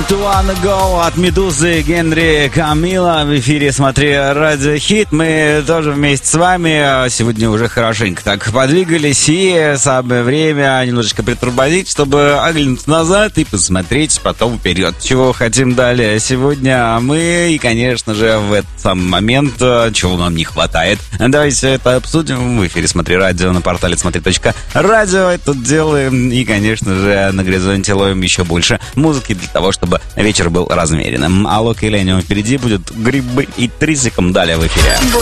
To Wanna Go от Медузы, Генри Камила. В эфире «Смотри Радио Хит». Мы тоже вместе с вами сегодня уже хорошенько так подвигались. И самое время немножечко притормозить, чтобы оглянуться назад и посмотреть потом вперед. Чего хотим далее сегодня мы. И, конечно же, в этот самый момент, чего нам не хватает. Давайте это обсудим в эфире «Смотри Радио» на портале смотри.радио. Это делаем. И, конечно же, на горизонте ловим еще больше музыки для того, чтобы вечер был размеренным. Алок и Леня впереди будет, грибы и тризиком далее в эфире.